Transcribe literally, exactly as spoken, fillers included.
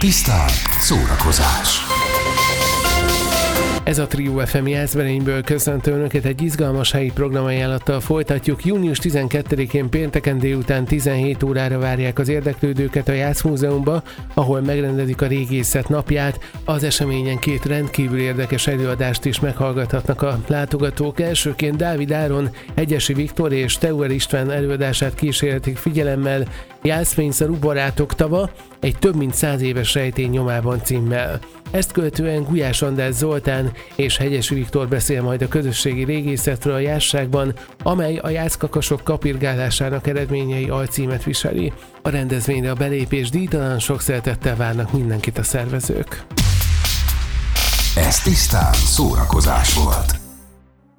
Tisztán szórakozás. Ez a Trio ef em Jászberényből köszöntő Önöket, egy izgalmas helyi programajánlattal folytatjuk. június tizenkettedikén pénteken délután tizenhét órára várják az érdeklődőket a Jász Múzeumba, ahol megrendezik a régészet napját. Az eseményen két rendkívül érdekes előadást is meghallgathatnak a látogatók. Elsőként Dávid Áron, Hegyesi Viktor és Teuer István előadását kísérhetik figyelemmel Jászfényszarú barátok tava, egy több mint száz éves rejtély nyomában címmel. Ezt követően Gulyás András Zoltán és Hegyesi Viktor beszél majd a közösségi régészetről a Jászságban, amely a jászkakasok kapirgálásának eredményei alcímet viseli. A rendezvényre a belépés díjtalan, sok szeretettel várnak mindenkit a szervezők. Ez tisztán szórakozás volt.